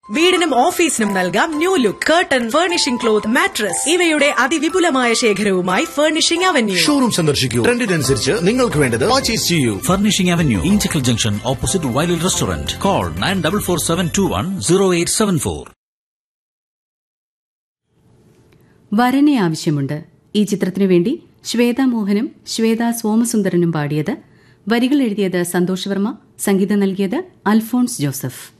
വീടിനും ഓഫീസിനും നൽകാം new look. Curtain, furnishing cloth, mattress ഇവയുടെ അതിവിപുലമായ ശേഖരവുമായി ഫർണിഷിംഗ് അവന്യൂ. ഷോറൂം സന്ദർശിക്കൂ. ട്രെൻഡിനനുസരിച്ച് നിങ്ങൾക്ക് വേണ്ടത് പർച്ചേസ് ചെയ്യൂ. Furnishing Avenue, Inchikal Junction, opposite Wild Restaurant. Call 9447210874. വരനെ ആവശ്യമുണ്ട്. ഈ ചിത്രത്തിനു വേണ്ടി ശ്വേതാ മോഹനും ശ്വേതാ സോമസുന്ദരനും പാടിയത്. വരികൾ എഴുതിയത് സന്തോഷ് വർമ്മ, സംഗീതം നൽകിയത് അൽഫോൺസ് ജോസഫ്.